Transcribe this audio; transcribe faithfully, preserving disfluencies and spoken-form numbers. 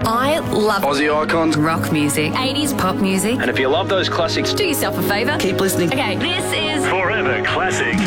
I love Aussie icons, rock music, eighties pop music. and if you love those classics, Do yourself a favour. keep listening. Okay, this is Forever Classic.